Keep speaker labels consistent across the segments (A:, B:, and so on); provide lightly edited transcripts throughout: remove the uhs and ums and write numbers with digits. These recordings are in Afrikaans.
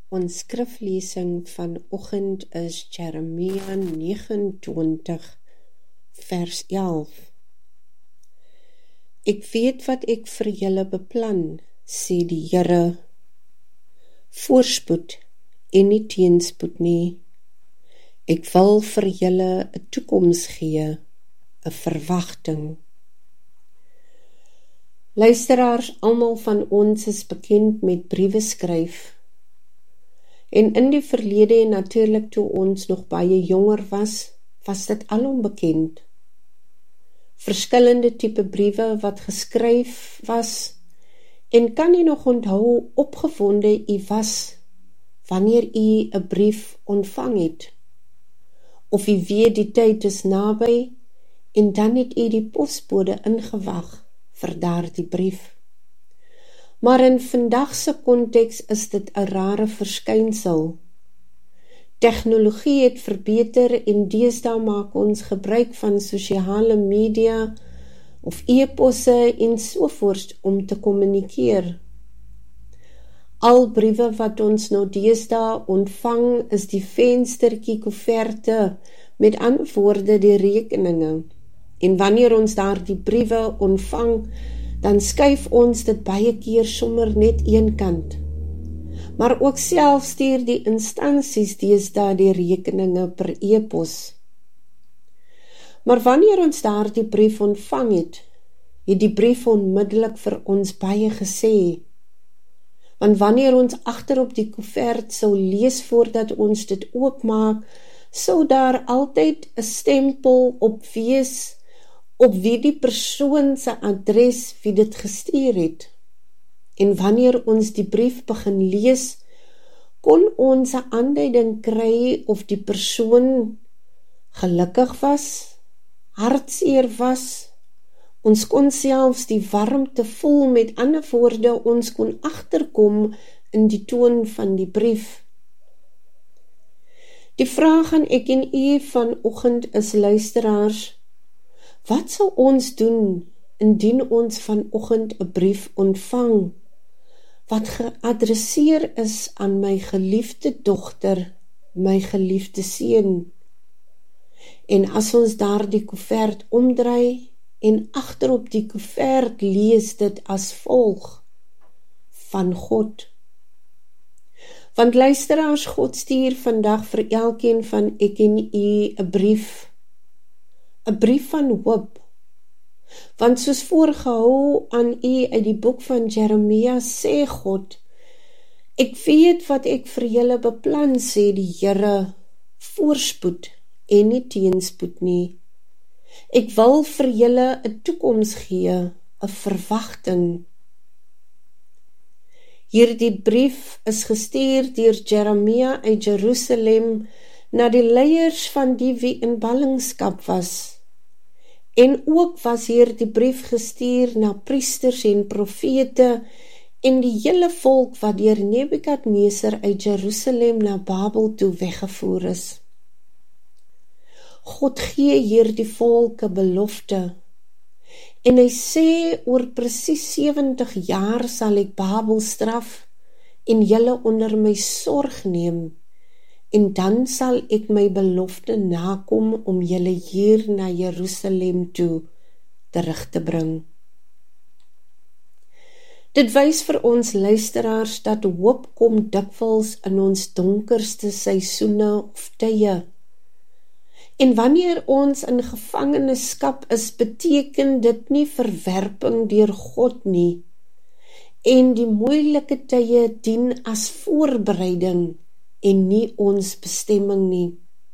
A: Ons skriflesing vanoggend is Jeremia 29 vers 11. Ek weet wat ek vir julle beplan, sê die Here, voorspoed en nie teenspoed nie. Ek wil vir julle 'n toekoms gee, 'n verwagting. Luisteraars, almal van ons is bekend met briewe skryf. En in die verlede en natuurlik toe ons nog baie jonger was dit alom bekend. Verskillende tipe briewe wat geskryf was, en kan u nog onthou hoe opgewonde u was wanneer u 'n brief ontvang het? Of u weet die tyd is naby en dan het u die posbode ingewag vir daardie brief. Maar in vandag se konteks is dit 'n rare verskynsel. Tegnologie het verbeter en deesdae maak ons gebruik van sosiale media of e-posse en sovoorts om te kommunikeer. Al briewe wat ons nou deesdae ontvang is die venstertjie koeverte, met ander woorde die rekeninge. En wanneer ons daardie briewe ontvang, dan skuif ons dit baie keer sommer net een kant. Maar ook self stuur die instansies deesdae die rekeninge per e-pos. Maar wanneer ons daardie brief ontvang het die brief onmiddellik vir ons baie gesê. Want wanneer ons agter op die koevert sou lees voordat ons dit oopmaak, sou daar altyd 'n stempel op wees op wie die persoon se adres wie dit gestuur het. En wanneer ons die brief begin lees, kon ons 'n aanduiding kry of die persoon gelukkig was, hartseer was. Ons kon selfs die warmte voel, met ander woorde, ons kon agterkom in die toon van die brief. Die vraag aan ek en u vanoggend is, luisteraars, wat sal ons doen indien ons vanoggend 'n brief ontvang wat geadresseer is aan my geliefde dogter, my geliefde seun? En as ons daardie koevert omdraai en agterop die koevert lees dit as volg: van God. Want luisteraars, God stuur vandag vir elkeen van ek en u 'n brief van hoop. Want soos voorgehou aan u uit die boek van Jeremia sê God, ek weet wat ek vir julle beplan, sê die Here, voorspoed en nie teenspoed nie. Ek wil vir julle 'n toekoms gee, 'n verwagting. Hierdie brief is gestuur deur Jeremia uit Jerusalem na die leiers van die wie in ballingskap was. En ook was hierdie brief gestuur na priesters en profete en die hele volk wat deur Nebukadneser uit Jerusalem na Babel toe weggevoer is. God gee hierdie volk 'n belofte en hy sê oor presies 70 jaar sal ek Babel straf en julle onder my sorg neem en dan sal ek my belofte nakom om julle hier na Jerusalem toe terug te bring. Dit wys vir ons luisteraars dat hoop kom dikwels in ons donkerste seisoene of tye. En wanneer ons in gevangenskap is, beteken dit nie verwerping deur God nie. En die moeilike tye dien as voorbereiding en nie ons bestemming nie.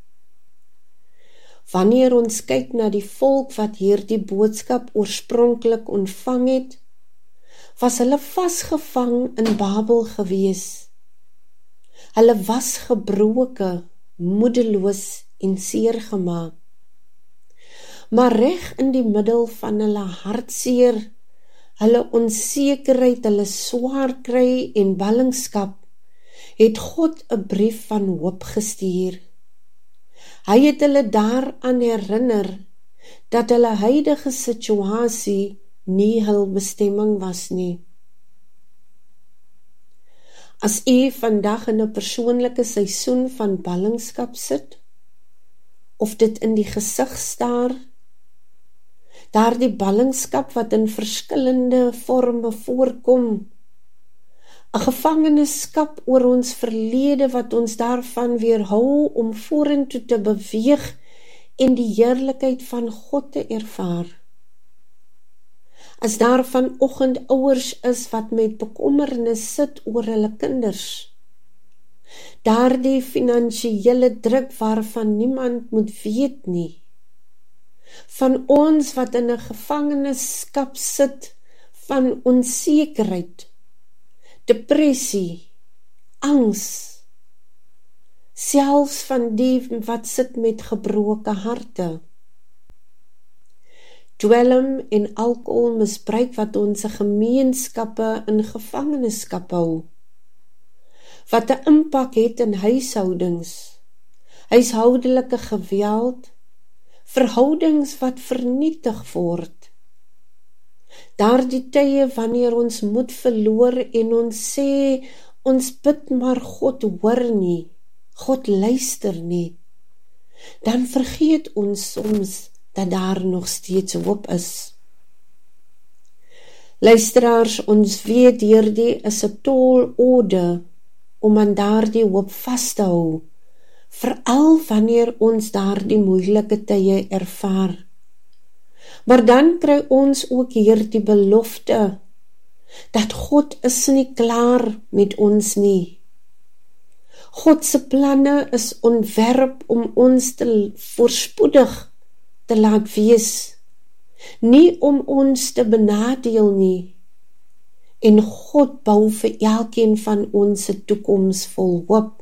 A: Wanneer ons kyk na die volk wat hierdie boodskap oorspronklik ontvang het, was hulle vasgevang in Babel gewees. Hulle was gebroke, moedeloos en seer gemaak. Maar reg in die middel van hulle hartseer, hulle onsekerheid, hulle swaar kry en ballingskap, het God 'n brief van hoop gestuur. Hy het hulle daaraan herinner dat hulle huidige situasie nie hul bestemming was nie. As u vandag in 'n persoonlike seisoen van ballingskap sit, of dit in die gesig staar, daardie ballingskap wat in verskillende vorme voorkom, 'n gevangenskap oor ons verlede wat ons daarvan weerhou om vorentoe te beweeg en die heerlikheid van God te ervaar. As daar vanoggend ouers is wat met bekommernis sit oor hulle kinders, daardie finansiële druk waarvan niemand moet weet nie, van ons wat in 'n gevangenskap sit van onsekerheid, depressie, angs, selfs van die wat sit met gebroke harte. Dwelm en alkoholmisbruik wat ons gemeenskappe in gevangenskap hou, wat 'n impak het in huishoudings, huishoudelike geweld, verhoudings wat vernietig word. Daardie tye wanneer ons moed verloor en ons sê, ons bid maar God hoor nie, God luister nie, dan vergeet ons soms dat daar nog steeds hoop is. Luisteraars, ons weet hierdie is 'n tolorde om aan daardie hoop vas te hou, veral wanneer ons daardie moeilike tye ervaar. Maar dan kry ons ook hierdie belofte, dat God is nie klaar met ons nie. God se planne is ontwerp om ons te voorspoedig te laat wees, nie om ons te benadeel nie. En God bou vir elkeen van ons 'n toekoms vol hoop.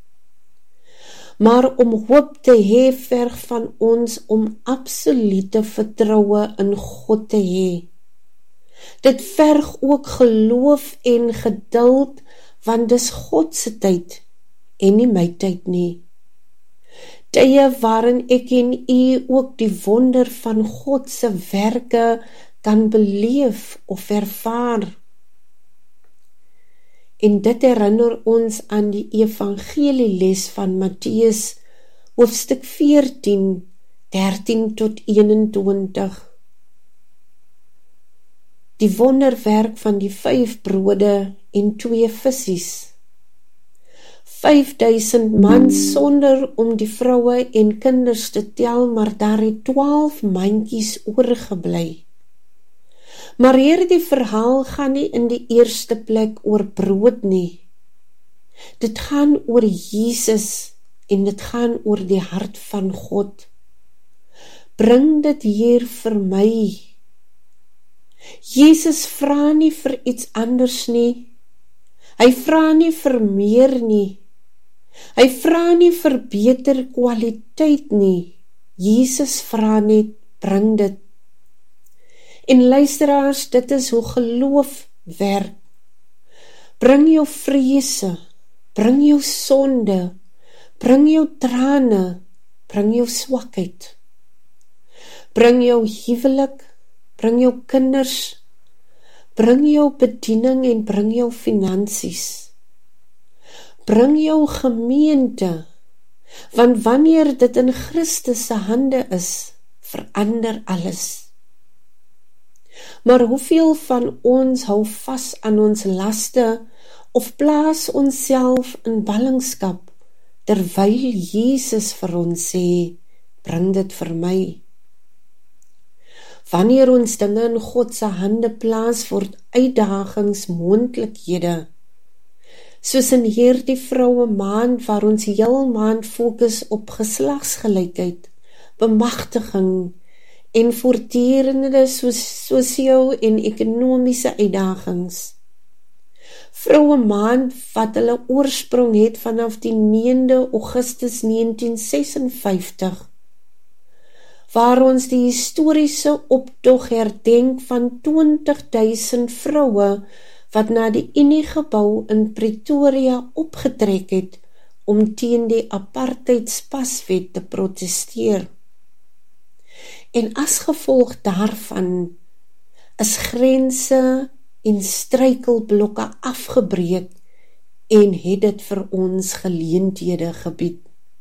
A: Maar om hoop te hê verg van ons om absolute vertroue in God te hê. Dit verg ook geloof en geduld, want dis God se tyd en nie my tyd nie. Tye waarin ek en u ook die wonder van God se werke kan beleef of ervaar. En dit herinner ons aan die evangelieles van Matteus, hoofstuk 14, 13 tot 21. Die wonderwerk van die 5 brode en 2 vissies. 5000 man sonder om die vroue en kinders te tel, maar daar het 12 mandjies oorgebly. Maar hierdie verhaal gaan nie in die eerste plek oor brood nie. Dit gaan oor Jesus en dit gaan oor die hart van God. Bring dit hier vir my. Jesus vra nie vir iets anders nie. Hy vra nie vir meer nie. Hy vra nie vir beter kwaliteit nie. Jesus vra net, bring dit. En luisteraars, dit is hoe geloof werk. Bring jou vrese, bring jou sonde, bring jou trane, bring jou swakheid. Bring jou huwelik, bring jou kinders, bring jou bediening en bring jou finansies. Bring jou gemeente, want wanneer dit in Christus se hande is, verander alles. Maar hoeveel van ons hou vas aan ons laste of plaas onsself in ballingskap, terwyl Jesus vir ons sê, bring dit vir my. Wanneer ons dinge in God se hande plaas, word uitdagings moontlikhede. Soos in hierdie vroue maand waar ons heel maand fokus op geslagsgelykheid, bemagtiging en voortdurende sosio- en ekonomiese uitdagings. Vroue maand wat hulle oorsprong het vanaf die 9de Augustus 1956, waar ons die historiese optog herdenk van 20.000 vroue wat na die Uniegebou in Pretoria opgetrek het om teen die apartheidspaswet te protesteer. En as gevolg daarvan is grense en struikelblokke afgebreek en het dit vir ons geleenthede gebied.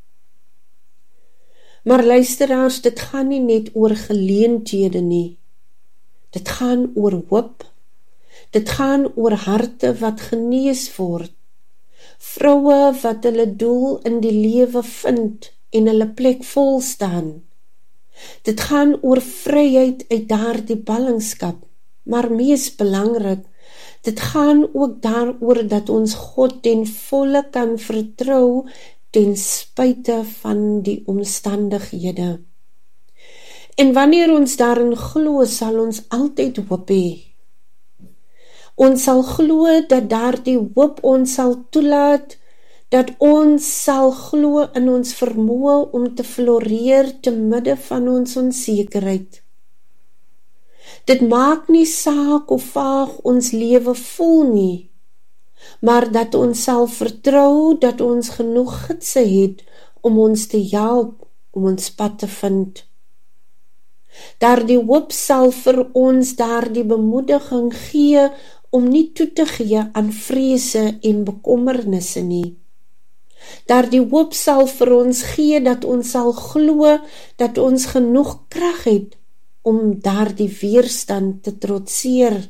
A: Maar luisteraars, dit gaan nie net oor geleenthede nie. Dit gaan oor hoop. Dit gaan oor harte wat genees word. Vroue wat hulle doel in die lewe vind en hulle plek vol staan. Dit gaan oor vryheid uit daardie ballingskap, maar mees belangrik, dit gaan ook daaroor dat ons God ten volle kan vertrou ten spyte van die omstandighede. En wanneer ons daarin glo, sal ons altyd hoop hê. Ons sal glo dat daardie hoop ons sal toelaat, dat ons sal glo in ons vermoë om te floreer te midde van ons onsekerheid. Dit maak nie saak of vaag ons lewe voel nie, maar dat ons sal vertrou dat ons genoeg gidse het om ons te help om ons pad te vind. Daardie hoop sal vir ons daardie bemoediging gee om nie toe te gee aan vrese en bekommernisse nie. Daardie hoop sal vir ons gee dat ons sal glo dat ons genoeg krag het om daardie weerstand te trotseer.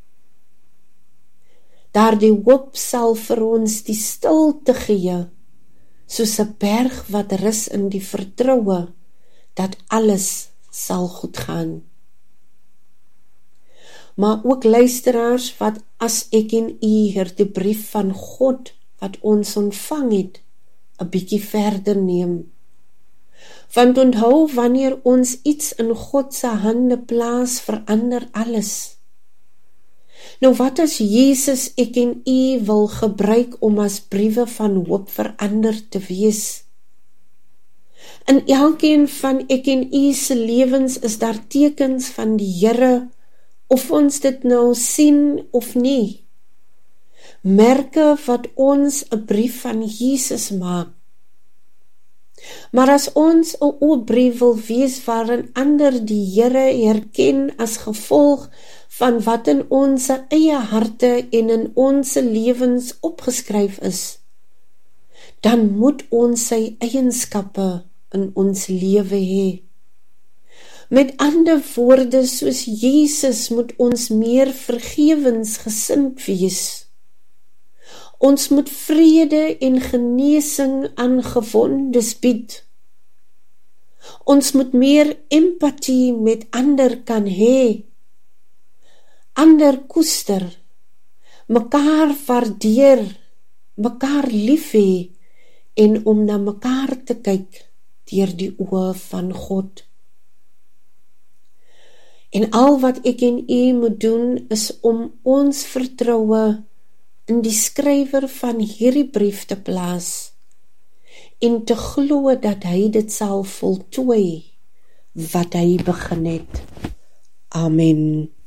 A: Daardie hoop sal vir ons die stilte gee, soos 'n berg wat rus in die vertroue dat alles sal goed gaan. Maar ook luisteraars, wat as ek en u hierdie brief van God wat ons ontvang het, 'n bietjie verder neem. Want onthou, wanneer ons iets in God se hande plaas, verander alles. Nou wat as Jesus ek en u wil gebruik om as briewe van hoop verander te wees? In elkeen van ek en u se lewens is daar tekens van die Here, of ons dit nou sien of nie. Merke wat ons 'n brief van Jesus maak. Maar as ons 'n oop brief wil wees waarin ander die Here herken as gevolg van wat in ons eie harte en in ons lewens opgeskryf is, dan moet ons sy eienskappe in ons lewe hê. Met ander woorde, soos Jesus moet ons meer vergewensgesind wees. Ons moet vrede en genesing aan gewondes bied. Ons moet meer empatie met ander kan hê. Ander koester, mekaar waardeer, mekaar lief hê en om na mekaar te kyk deur die oë van God. En al wat ek en u moet doen is om ons vertroue in die skrywer van hierdie brief te plaas en te glo dat hy dit sal voltooi wat hy begin het. Amen.